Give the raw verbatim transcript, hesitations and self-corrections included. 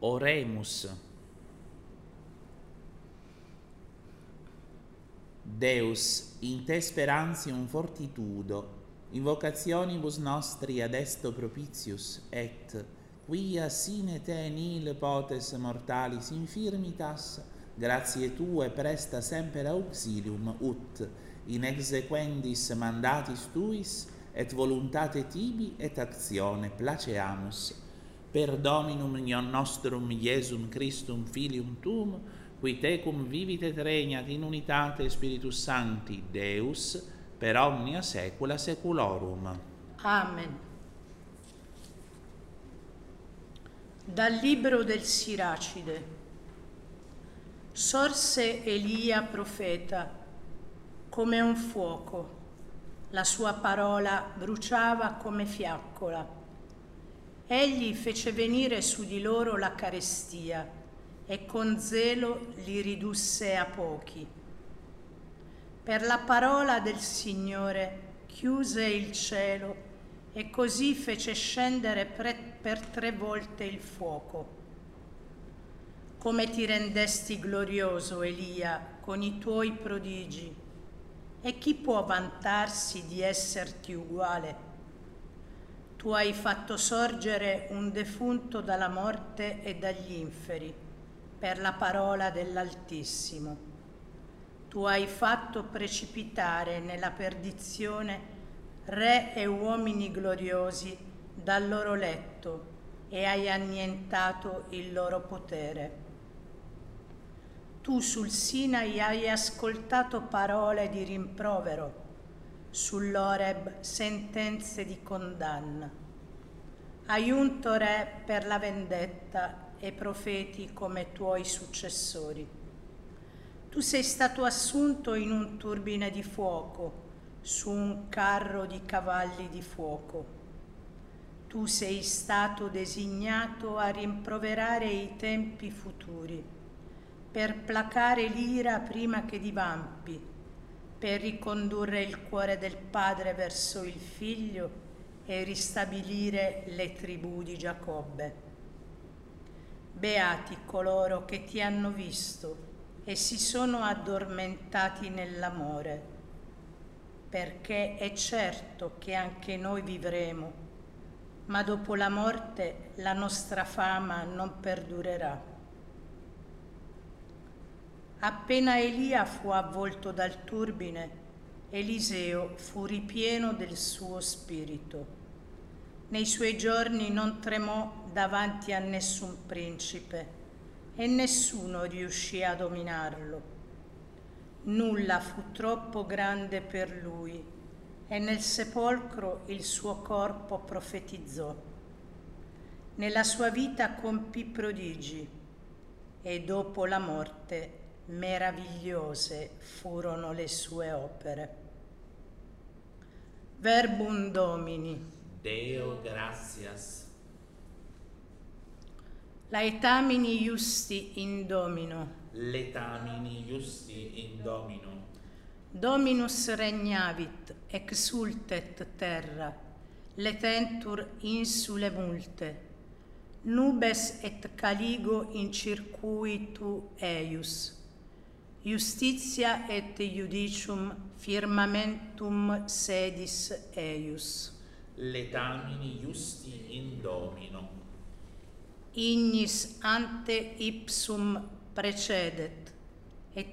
Oremus. Deus, in te sperantium fortitudo, invocationibus nostri ad esto propitius, et, quia sine te nihil potes mortalis infirmitas, gratiae tue presta semper auxilium, ut, in exequendis mandatis tuis, et voluntate tibi et actione placeamus, per Dominum nostrum Iesum Christum Filium tuum, qui tecum vivit et regnat in unitate Spiritus Sancti, Deus, per omnia saecula saeculorum. Amen. Dal libro del Siracide. Sorse Elia profeta come un fuoco, la sua parola bruciava come fiaccola. Egli fece venire su di loro la carestia e con zelo li ridusse a pochi. Per la parola del Signore chiuse il cielo e così fece scendere pre- per tre volte il fuoco. Come ti rendesti glorioso, Elia, con i tuoi prodigi, e chi può vantarsi di esserti uguale? Tu hai fatto sorgere un defunto dalla morte e dagli inferi, per la parola dell'Altissimo. Tu hai fatto precipitare nella perdizione re e uomini gloriosi dal loro letto e hai annientato il loro potere. Tu sul Sinai hai ascoltato parole di rimprovero, sull'Oreb sentenze di condanna. Hai unto re per la vendetta e profeti come tuoi successori. Tu sei stato assunto in un turbine di fuoco, su un carro di cavalli di fuoco. Tu sei stato designato a rimproverare i tempi futuri, per placare l'ira prima che divampi, per ricondurre il cuore del padre verso il figlio e ristabilire le tribù di Giacobbe. Beati coloro che ti hanno visto e si sono addormentati nell'amore, perché è certo che anche noi vivremo, ma dopo la morte la nostra fama non perdurerà. Appena Elia fu avvolto dal turbine, Eliseo fu ripieno del suo spirito. Nei suoi giorni non tremò davanti a nessun principe e nessuno riuscì a dominarlo. Nulla fu troppo grande per lui e nel sepolcro il suo corpo profetizzò. Nella sua vita compì prodigi e dopo la morte meravigliose furono le sue opere. Verbum Domini. Deo gratias. Laetamini iusti in Domino. Letamini iusti in Domino. Dominus regnavit, exultet terra, letentur insule multe, nubes et caligo in circuitu eius. Justitia et judicium firmamentum sedis eius. Letamini iusti in Domino. Ignis ante ipsum precedet,